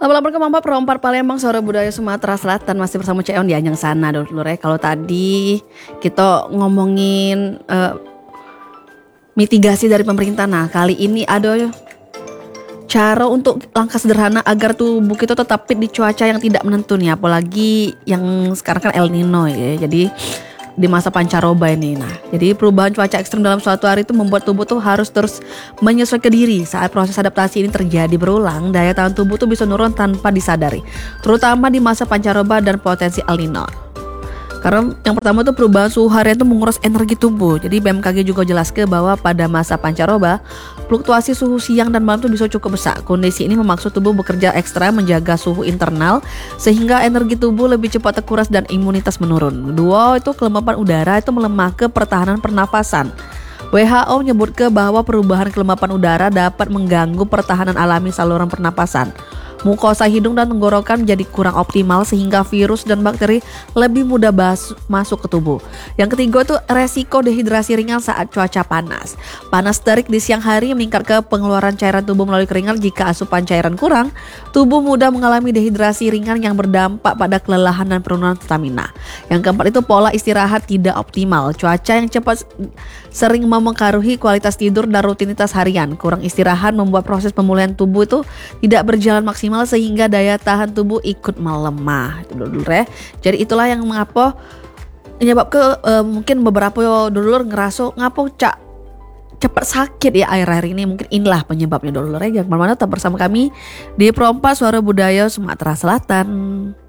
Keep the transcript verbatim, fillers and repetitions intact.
Lama-lama kemampa perompak Palembang Suara Budaya Sumatera Selatan masih bersama Ceon di Anyang sana dulu ya. Kalau tadi kita ngomongin uh, mitigasi dari pemerintah, nah kali ini ada cara untuk langkah sederhana agar tubuh kita tetap fit di cuaca yang tidak menentu nih, apalagi yang sekarang kan El Nino ya. Jadi di masa pancaroba ini. Nah, jadi perubahan cuaca ekstrem dalam suatu hari itu membuat tubuh tuh harus terus menyesuaikan diri. Saat proses adaptasi ini terjadi berulang, daya tahan tubuh tuh bisa menurun tanpa disadari, terutama di masa pancaroba dan potensi El Nino. Karena yang pertama tuh perubahan suhu harian itu menguras energi tubuh. Jadi B M K G juga jelaskan bahwa pada masa pancaroba, fluktuasi suhu siang dan malam itu bisa cukup besar. Kondisi ini memaksud tubuh bekerja ekstra menjaga suhu internal sehingga energi tubuh lebih cepat terkuras dan imunitas menurun. Kedua, itu kelembapan udara itu melemah ke pertahanan pernafasan. W H O menyebut ke bahwa perubahan kelembapan udara dapat mengganggu pertahanan alami saluran pernapasan. Mukosa hidung dan tenggorokan menjadi kurang optimal sehingga virus dan bakteri lebih mudah bas- masuk ke tubuh. Yang ketiga itu resiko dehidrasi ringan saat cuaca panas. Panas terik di siang hari meningkat ke pengeluaran cairan tubuh melalui keringat. Jika asupan cairan kurang, tubuh mudah mengalami dehidrasi ringan yang berdampak pada kelelahan dan penurunan stamina. Yang keempat itu pola istirahat tidak optimal. Cuaca yang cepat sering mempengaruhi kualitas tidur dan rutinitas harian. Kurang istirahat membuat proses pemulihan tubuh itu tidak berjalan maksimal sehingga daya tahan tubuh ikut melemah. Itu dulu ya. Jadi itulah yang mengapa menyebabkan uh, mungkin beberapa dulur ngerasa ngapo cak cepat sakit ya air-air ini. Mungkin inilah penyebabnya dulur ya. Jangan kemana-mana, tetap bersama kami di Perompak Suara Budaya Sumatera Selatan.